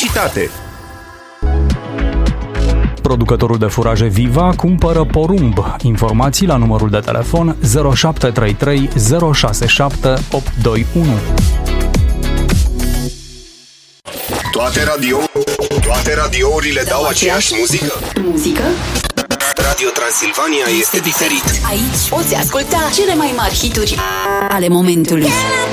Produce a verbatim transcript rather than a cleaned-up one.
publicitate. Producătorul de furaje Viva cumpără porumb. Informații la numărul de telefon zero șapte trei trei zero șase șapte opt doi unu. Toate radio, toate radiourile dau aceeași muzică. Muzică? Radio Transilvania este diferit. Aici poți asculta cele mai mari hituri ale momentului.